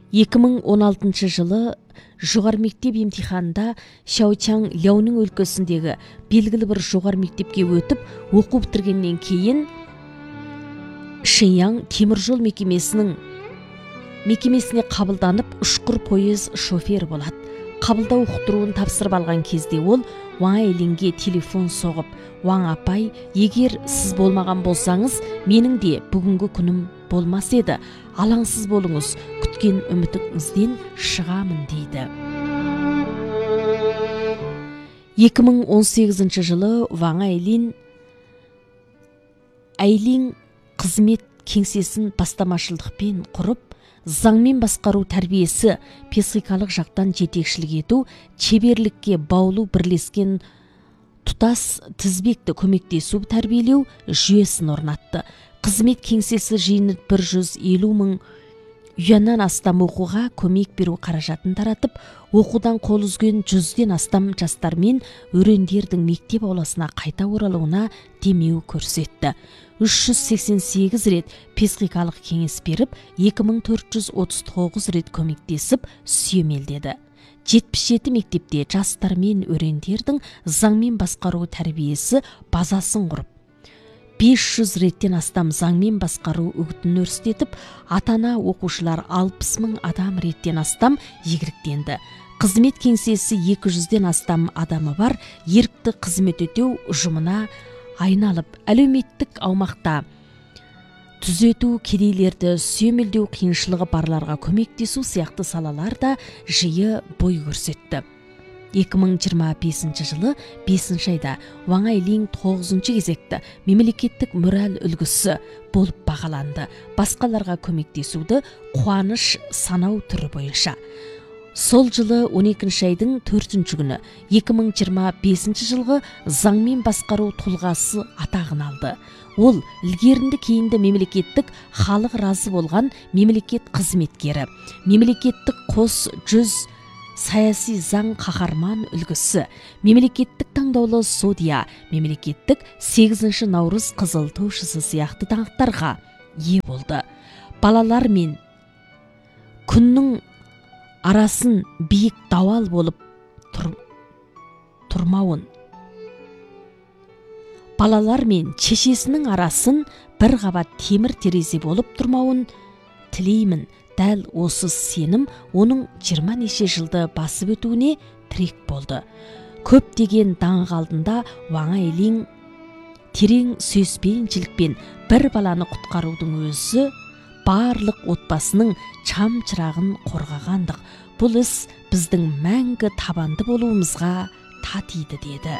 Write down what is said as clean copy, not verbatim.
2016 жылы жоғары мектеп емтиханында Шаочаң Ляоның өлкөсіндегі белгілі бір жоғары мектепке өтіп, оқу бітіргеннен кейін Шэньян теміржол мекемесіне қабылданып, ұшқыр пойыз шофері болады. Қабылдау ұқтыруын тапсырып алған кезде ол Ваң Айлинге телефон соғып, «Ваң апай, егер сіз болмаған болсаңыз, менің де бүгінгі күнім болмас еді. Алаңсыз болыңыз, күткен үмітіңізден шығамын» дейді. 2018 жылы Ваң Айлин қызмет кеңсесін бастамашылдықпен құрып, заңмен басқару тәрбиесі, психикалық жақтан жетекшілік ету, шеберлікке баулу бірлескен тұтас тізбекті көмектесу тәрбиелеу жүйесін орнатты. Қызмет кеңсесі жиынып 150 мың юаннан астам оқуға көмек беру қаражатын таратып, оқудан қол үзген 100-ден астам жастар мен өрендердің мектеп ауласына қайта оралуына демеу көрсетті. 388 рет психикалық кеңес беріп, 2439 рет көмектесіп, сүйемелдеді. 77 мектепте жастар мен өрендердің заңмен басқару тәрбиесі базасын құрып, 500 реттен астам заңмен басқару үгітін өрістетіп, атана оқушылар 60 мың адам реттен астам егіліктенді. Қызмет кеңсесі 200-ден астам адамы бар ерікті қызмет өтеу ұжымына айналып, әлеуметтік аумақта түзету, кедейлерді сүйемелдеу, қиыншылығы барларға көмектесу сияқты салаларда жиі бой көрсетті. 2025 жылы 5 айда Ваң Айлин 9 кезекті мемлекеттік мораль үлгісі болып бағаланды. Басқаларға көмектесуді қуаныш санау түрі бойынша. Сол жылы 12 айдың 4 күні 2025 жылғы заңмен басқару тұлғасы атағын алды. Ол ілгерінді кейінді мемлекеттік халық разы болған мемлекет қызметкері, мемлекеттік қос жүз саяси заң қаһарман үлгісі, мемлекеттік таңдаулы судья, мемлекеттік 8 наурыз қызыл туышысы сияқты даңқтарға ие болды. Балалар мен күннің арасын биік дауал болып тұрмауын, балалар мен шешесінің арасын бір қабат темір терезе болып тұрмауын тілеймін. Дәл осы сенім оның 20 неше жылды басып өтуіне тірек болды. Көптеген даңқ алдында Ваң Айлин терең сүйіспеншілікпен бір баланы құтқарудың өзі барлық отбасының чам-чырағын қорғағандық. Бұл іс біздің мәңгі табанды болуымызға татиды деді.